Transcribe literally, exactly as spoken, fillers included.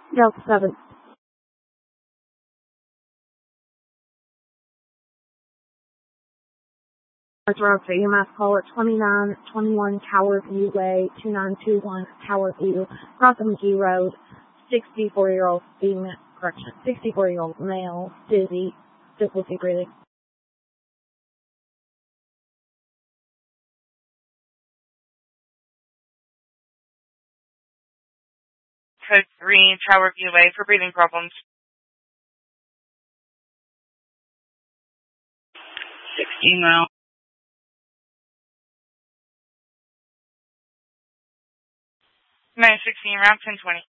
Delta seven. Road to U M S caller twenty-nine twenty-one Tower View Way, two nine two one Tower View, Cross McGee Road, sixty-four-year-old female, correction, sixty-four-year-old male, dizzy, difficulty breathing. Code three, Tower View Way for breathing problems. sixteen mile. nine sixteen, route ten twenty.